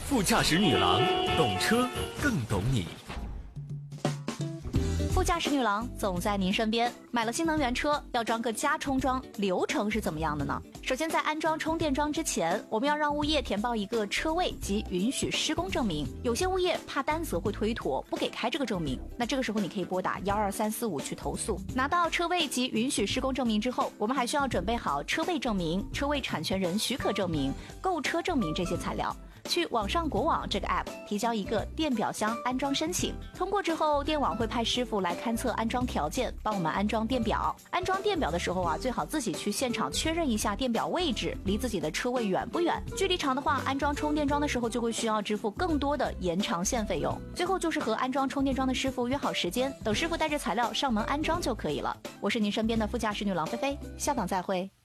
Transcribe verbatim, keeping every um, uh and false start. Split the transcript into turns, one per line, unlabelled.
副驾驶女郎，懂车更懂你。
副驾驶女郎总在您身边。买了新能源车，要装个加充桩，流程是怎么样的呢？首先，在安装充电桩之前，我们要让物业填报一个车位及允许施工证明。有些物业怕担责会推脱，不给开这个证明，那这个时候你可以拨打幺二三四五去投诉。拿到车位及允许施工证明之后，我们还需要准备好车位证明、车位产权人许可证明、购车证明这些材料。去网上国网这个 app 提交一个电表箱安装申请，通过之后，电网会派师傅来勘测安装条件，帮我们安装电表。安装电表的时候啊，最好自己去现场确认一下电表位置离自己的车位远不远，距离长的话，安装充电桩的时候就会需要支付更多的延长线费用。最后就是和安装充电桩的师傅约好时间，等师傅带着材料上门安装就可以了。我是您身边的副驾驶女郎菲菲，下档再会。